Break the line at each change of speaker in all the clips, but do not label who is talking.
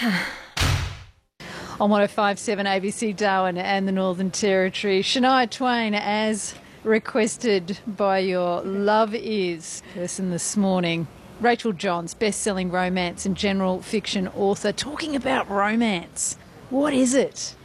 On 105.7 ABC Darwin and the Northern Territory. Shania Twain, as requested by your Love Is person this morning. Rachel Johns, best-selling romance and general fiction author, talking about romance. What is it?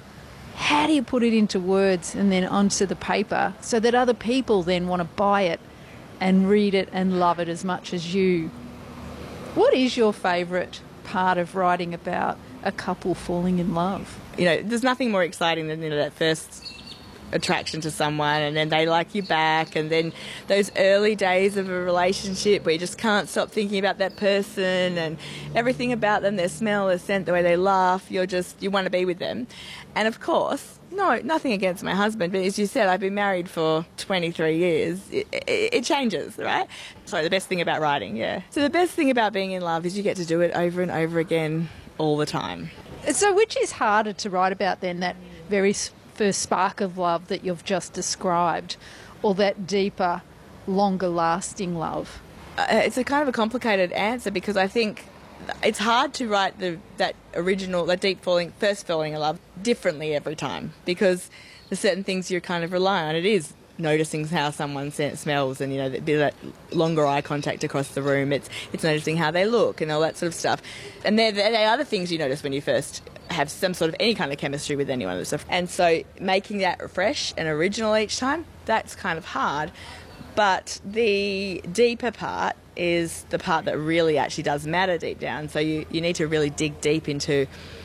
How do you put it into words and then onto the paper so that other people then want to buy it and read it and love it as much as you? What is your favourite part of writing about a couple falling in love?
You know, there's nothing more exciting than that first attraction to someone, and then they like you back, and then those early days of a relationship where you just can't stop thinking about that person and everything about them, their smell, their scent, the way they laugh, you want to be with them. And of course, no, nothing against my husband, but as you said, I've been married for 23 years. It changes, right? So the best thing about writing, yeah. So the best thing about being in love is you get to do it over and over again all the time.
So which is harder to write about then, that very first spark of love that you've just described, or that deeper, longer lasting love?
It's a kind of a complicated answer, because I think it's hard to write that deep first falling in love differently every time, because there's certain things you kind of rely on. It is noticing how someone smells, and that longer eye contact across the room. It's noticing how they look and all that sort of stuff. And they are the things you notice when you first have some sort of any kind of chemistry with anyone and stuff. And so making that fresh and original each time, that's kind of hard. But the deeper part is the part that really actually does matter deep down. So you need to really dig deep into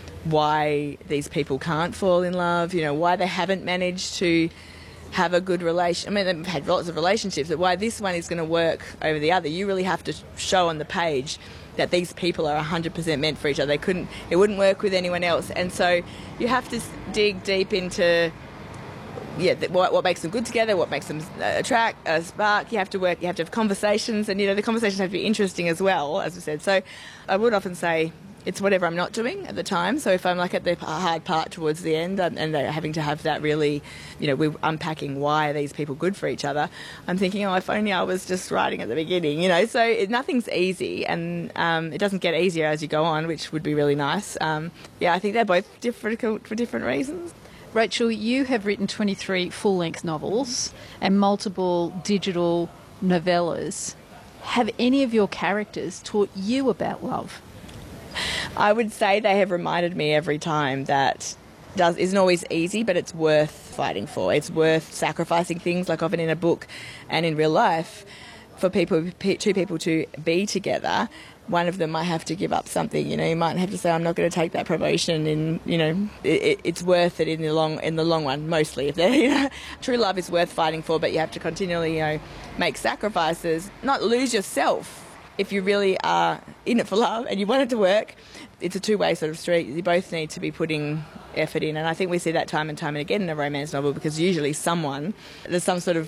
why these people can't fall in love, why they haven't managed to have a good relation. I mean, they've had lots of relationships, but why this one is going to work over the other. You really have to show on the page that these people are 100% meant for each other. It wouldn't work with anyone else. And so you have to dig deep into what makes them good together, what makes them spark. You have to have conversations, and the conversations have to be interesting as well, as I said. So I would often say it's whatever I'm not doing at the time. So if I'm at the hard part towards the end, and they're having to have that really, we're unpacking why are these people good for each other, I'm thinking, if only I was just writing at the beginning, So nothing's easy, and it doesn't get easier as you go on, which would be really nice. I think they're both difficult for different reasons.
Rachel, you have written 23 full-length novels and multiple digital novellas. Have any of your characters taught you about love?
I would say they have reminded me every time that isn't always easy, but it's worth fighting for. It's worth sacrificing things, like often in a book and in real life, for two people to be together. One of them might have to give up something. You might have to say, I'm not going to take that promotion, and it's worth it in the long run. Mostly, if true love is worth fighting for, but you have to continually make sacrifices, not lose yourself. If you really are in it for love and you want it to work, it's a two-way sort of street. You both need to be putting effort in. And I think we see that time and time and again in a romance novel, because usually there's some sort of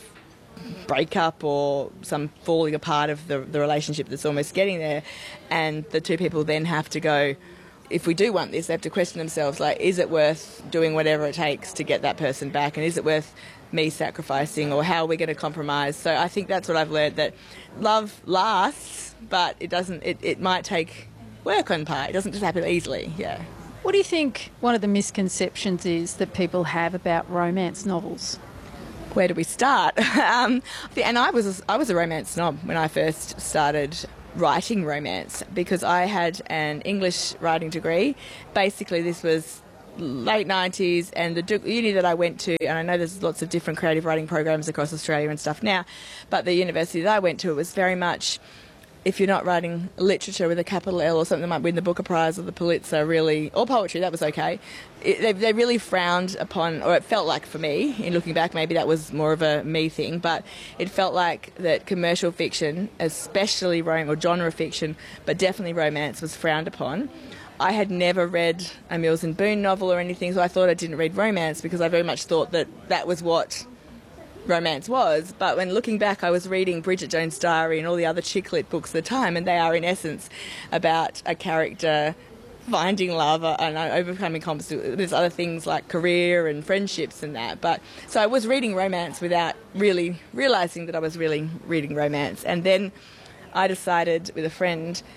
breakup or some falling apart of the relationship that's almost getting there. And the two people then have to go, if we do want this, they have to question themselves, is it worth doing whatever it takes to get that person back? And is it worth me sacrificing, or how are we going to compromise? So I think that's what I've learned, that love lasts, but it might take work on part. It doesn't just happen easily, yeah.
What do you think one of the misconceptions is that people have about romance novels?
Where do we start? And I was a romance snob when I first started writing romance, because I had an English writing degree. Basically, this was late 90s, and the uni that I went to, and I know there's lots of different creative writing programs across Australia and stuff now, but the university that I went to, it was very much, if you're not writing literature with a capital L or something that might win the Booker Prize or the Pulitzer, really, or poetry, that was okay. They really frowned upon, or it felt like, for me, in looking back, maybe that was more of a me thing, but it felt like that commercial fiction, especially or genre fiction, but definitely romance, was frowned upon. I had never read a Mills and Boon novel or anything, so I thought I didn't read romance, because I very much thought that was what romance was. But when looking back, I was reading Bridget Jones' Diary and all the other chick lit books at the time, and they are in essence about a character finding love and overcoming competition. There's other things like career and friendships and that. But so I was reading romance without really realising that I was really reading romance. And then I decided with a friend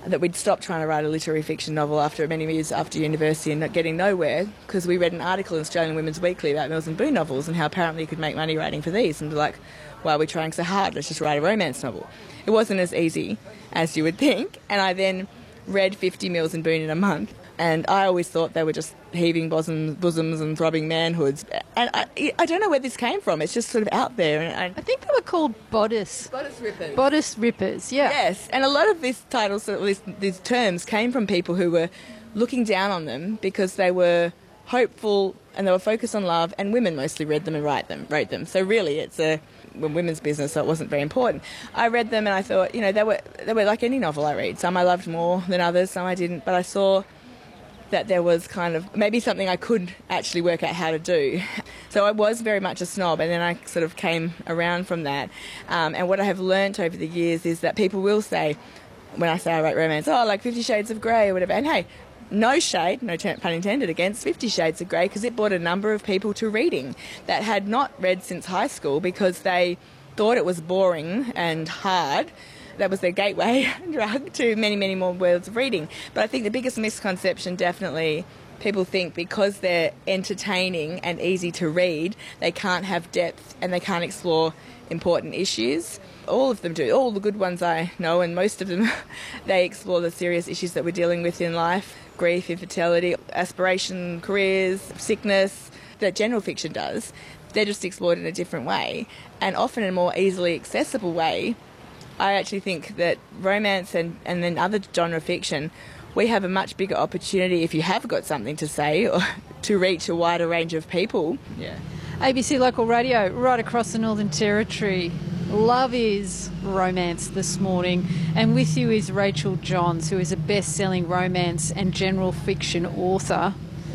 that we'd stopped trying to write a literary fiction novel after many years after university and not getting nowhere, because we read an article in Australian Women's Weekly about Mills and Boon novels and how apparently you could make money writing for these, and like, why are we trying so hard? Let's just write a romance novel. It wasn't as easy as you would think, and I then read 50 Mills and Boon in a month, and I always thought they were just heaving bosoms and throbbing manhoods. And I don't know where this came from. It's just sort of out there. And
I think they were called bodice
rippers.
Bodice rippers, yeah.
Yes, and a lot of these titles, these terms, came from people who were looking down on them because they were hopeful and they were focused on love, and women mostly read them and wrote them. So really, it's a women's business, so it wasn't very important. I read them and I thought, they were like any novel I read. Some I loved more than others, some I didn't, but I saw that there was kind of maybe something I could actually work out how to do. So I was very much a snob, and then I sort of came around from that. And what I have learnt over the years is that people will say, when I say I write romance, like 50 Shades of Grey or whatever, and hey, no shade, no pun intended, against 50 Shades of Grey, because it brought a number of people to reading that had not read since high school because they thought it was boring and hard. That was their gateway drug to many, many more worlds of reading. But I think the biggest misconception, definitely, people think because they're entertaining and easy to read, they can't have depth and they can't explore important issues. All of them do. All the good ones I know, and most of them, they explore the serious issues that we're dealing with in life. Grief, infertility, aspiration, careers, sickness, that general fiction does. They're just explored in a different way, and often in a more easily accessible way. I actually think that romance and then other genre fiction, we have a much bigger opportunity, if you have got something to say, or to reach a wider range of people. Yeah.
ABC Local Radio, right across the Northern Territory. Love is romance this morning, and with you is Rachel Johns, who is a best-selling romance and general fiction author.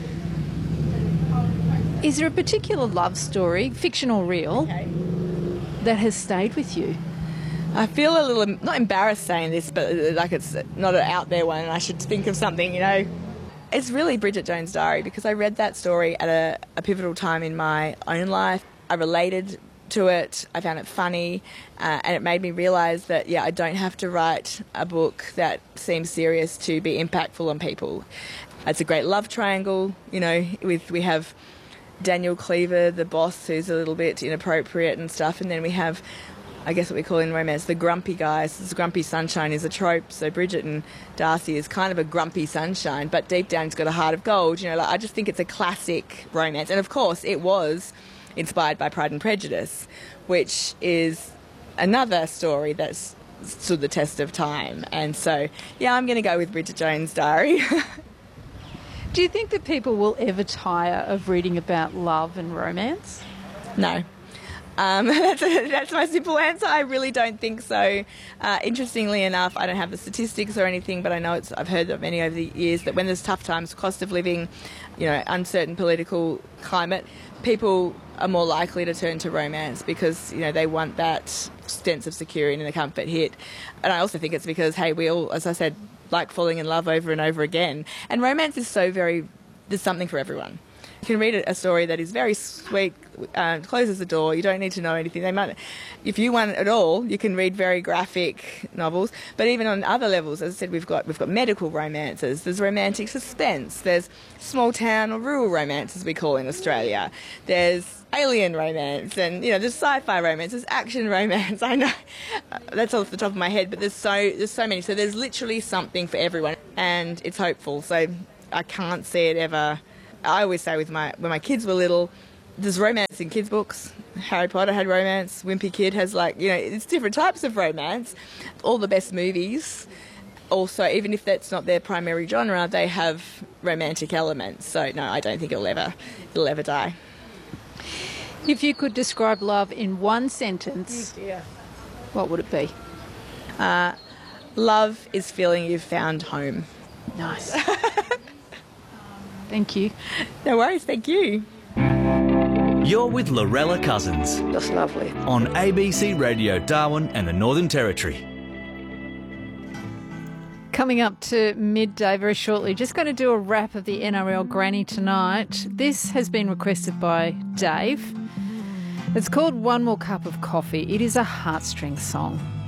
Is there a particular love story, fiction or real, that has stayed with you?
I feel a little, not embarrassed saying this, but like it's not an out there one and I should think of something, It's really Bridget Jones' Diary, because I read that story at a pivotal time in my own life. I related to it, I found it funny, and it made me realise that, I don't have to write a book that seems serious to be impactful on people. It's a great love triangle, we have Daniel Cleaver, the boss, who's a little bit inappropriate and stuff, and then we have, I guess what we call in romance, the grumpy guys. This grumpy sunshine is a trope, so Bridget and Darcy is kind of a grumpy sunshine, but deep down he's got a heart of gold. I just think it's a classic romance. And of course, it was inspired by Pride and Prejudice, which is another story that's stood the test of time. And so, I'm going to go with Bridget Jones' Diary.
Do you think that people will ever tire of reading about love and romance?
No. That's my simple answer. I really don't think so. Interestingly enough, I don't have the statistics or anything, but I know I've heard of many over the years that when there's tough times, cost of living, uncertain political climate, people are more likely to turn to romance because, they want that sense of security and a comfort hit. And I also think it's because, hey, we all, as I said, like falling in love over and over again. And romance is there's something for everyone. You can read a story that is very sweet, closes the door, you don't need to know anything. If you want it all, you can read very graphic novels. But even on other levels, as I said, we've got medical romances, there's romantic suspense, there's small town or rural romance, as we call in Australia. There's alien romance, and there's sci-fi romance, there's action romance. I know that's off the top of my head, but there's so many. So there's literally something for everyone, and it's hopeful. So I can't see it ever. I always say when my kids were little, there's romance in kids' books. Harry Potter had romance. Wimpy Kid has it's different types of romance. All the best movies, also, even if that's not their primary genre, they have romantic elements. So no, I don't think it'll ever die.
If you could describe love in one sentence, what would it be?
Love is feeling you've found home.
Nice. Thank you.
No worries, thank you.
You're with Lorella Cousins.
That's lovely.
On ABC Radio Darwin and the Northern Territory.
Coming up to midday very shortly, just going to do a wrap of the NRL Granny tonight. This has been requested by Dave. It's called One More Cup of Coffee. It is a heartstring song.